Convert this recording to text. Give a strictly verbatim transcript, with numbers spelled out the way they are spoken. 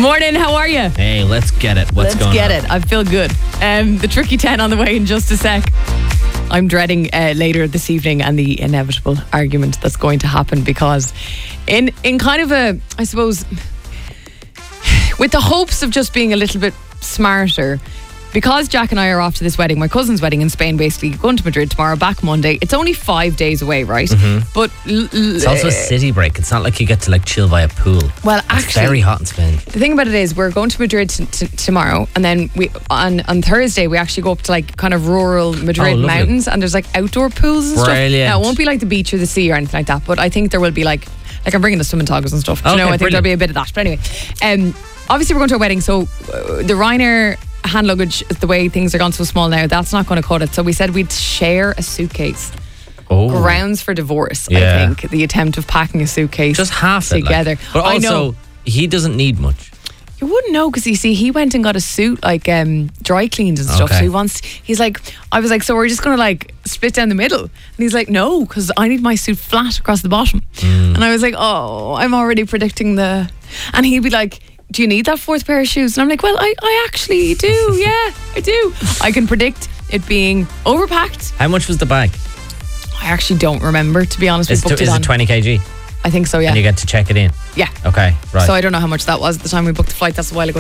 Morning, how are you? Hey, let's get it. What's Let's going get on? it. I feel good. Um, the Tricky ten on the way in just a sec. I'm dreading uh, later this evening and the inevitable argument that's going to happen because in in kind of a, I suppose, with the hopes of just being a little bit smarter, because Jack and I are off to this wedding, my cousin's wedding in Spain, basically, going to Madrid tomorrow, back Monday. It's only five days away, right? Mm-hmm. But l- l- It's also a city break. It's not like you get to like chill by a pool. Well, It's actually, very hot in Spain. the thing about it is we're going to Madrid t- t- tomorrow, and then we on, on Thursday we actually go up to like kind of rural Madrid Oh, lovely. mountains, and there's like outdoor pools and stuff. Brilliant. Now, it won't be like the beach or the sea or anything like that, but I think there will be like like I'm bringing the swimming toggles and stuff. Do you Okay, know, I think brilliant. there'll be a bit of that. But anyway, um, obviously we're going to a wedding, so uh, the Ryanair hand luggage, the way things are gone so small now, that's not going to cut it. So we said we'd share a suitcase. Oh, Grounds for divorce, Yeah. I think. The attempt of packing a suitcase just half it, like. together. But I also, know. he doesn't need much. You wouldn't know because you see, he went and got a suit like um, dry cleaned and stuff. Okay. So he wants. He's like, I was like, so we're just gonna like split down the middle, and he's like, no, because I need my suit flat across the bottom. Mm. And I was like, oh, I'm already predicting the. And he'd be like, do you need that fourth pair of shoes? And I'm like, well, I, I actually do. Yeah, I do. I can predict it being overpacked. How much was the bag? I actually don't remember, to be honest. We Is, booked t- it is on. it twenty kilograms? I think so. Yeah. And you get to check it in. Yeah. Okay, right. So I don't know how much that was at the time we booked the flight. That's a while ago.